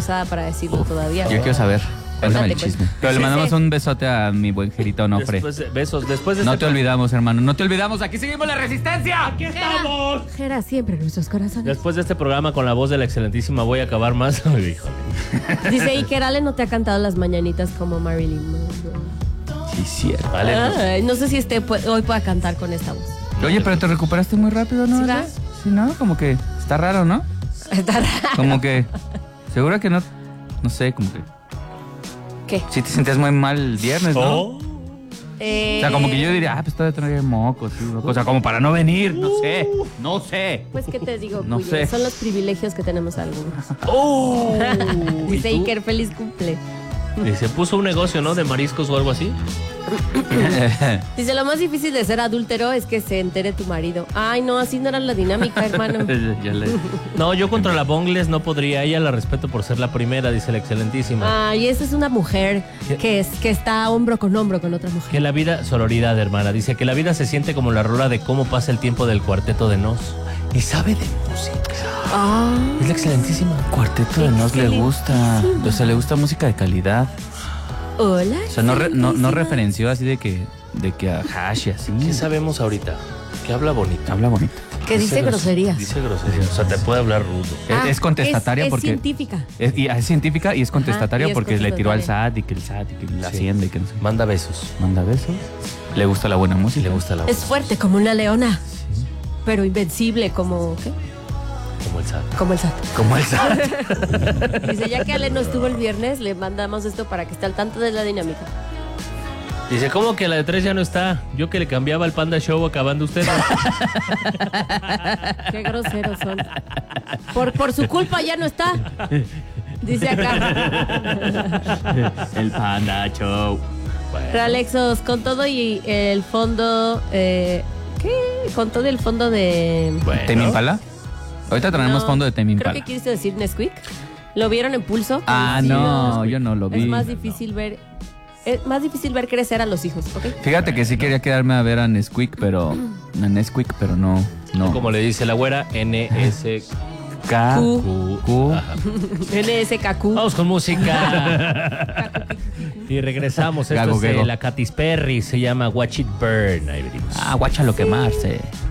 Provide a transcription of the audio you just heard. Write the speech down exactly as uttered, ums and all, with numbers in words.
interesada para decirlo todavía. Yo quiero saber. Cuéntame el chisme. Pero le mandamos un besote a mi buen Jerito Onofre. Después de, besos, después de No este te olvidamos, hermano. No te olvidamos. Aquí seguimos la resistencia. ¡Aquí estamos! Jera siempre en nuestros corazones. Después de este programa con la voz de la excelentísima voy a acabar más. Híjole. Dice Iker Ale no te ha cantado las mañanitas como Marilyn Monroe. Sí, cierto. Vale. Ay, no sé si este pu- hoy pueda cantar con esta voz. Oye, pero te recuperaste muy rápido, ¿no? ¿Sí, va? Sí, ¿no? Como que está raro, ¿no? Está raro. Como que... Seguro que no... No sé, como que... ¿Qué? Sí te sentías muy mal el viernes, ¿no? Oh. Eh, O sea, como que yo diría, ah, pues todavía traía mocos, sí, o sea, como para no venir, no sé, no sé. Pues, ¿qué te digo, No Cuyo? sé. Son los privilegios que tenemos algunos. Oh. Dice ¿Y tú? Iker, feliz cumple. Y se puso un negocio, ¿no? De mariscos o algo así. Dice, lo más difícil de ser adúltero es que se entere tu marido. Ay, no, así no era la dinámica, hermano. Ya le- No, yo contra la Bongles no podría. Ella la respeto por ser la primera, dice la excelentísima. Ay, esa es una mujer ¿Qué? que, es, que está hombro con hombro con otra Que mujer. la vida, sororidad, hermana, dice que la vida se siente como la rola de cómo pasa el tiempo del cuarteto de Nos. Y sabe de música. Ah, Es la excelentísima. Cuarteto de Nos le gusta, o sea, le gusta música de calidad. hola. O sea, no, re- no, no excelentísima. referenció así de que, de que a Hash y así. ¿Qué sabemos ahorita? Que habla bonito. Habla bonito. Que dice gros- groserías. Dice groserías. O sea, te puede hablar rudo. Ah, es contestataria es, es porque... científica. Es, y es científica y es contestataria Ajá, y es porque le tiró al contestataria. S A T y que el S A T y que la Sí. Hacienda y que no sé. Manda besos. Manda besos. Le gusta la buena música. Le gusta la voz. Es fuerte como una leona. Pero invencible como... ¿qué? Como el S A T. Como el S A T. Como el S A T. Dice, ya que Ale no estuvo el viernes, le mandamos esto para que esté al tanto de la dinámica. Dice, ¿cómo que la de tres ya no está? Yo que le cambiaba el Panda Show acabando ustedes. Qué groseros son. Por, por su culpa ya no está. Dice acá. El Panda Show. Bueno, Alexos, con todo y el fondo... Eh, ¿Qué? Con todo el fondo de... bueno. ¿Temi Impala? Ahorita traemos No, fondo de Temi Creo Impala. que quisiste decir Nesquik. ¿Lo vieron en Pulso? Ah, Sí, no, yo no lo vi. Es más difícil ver... Es más difícil ver crecer a los hijos, ¿ok? Fíjate que sí quería quedarme a ver a Nesquik, pero... A Nesquik, pero no. No. Como le dice la güera, N S K. Q. Q. Ajá. N S K Q. Vamos con música. Y regresamos. Esto Gago, es de gago. la Katy Perry. Se llama Watch It Burn. Ahí venimos. Ah, guáchalo quemarse.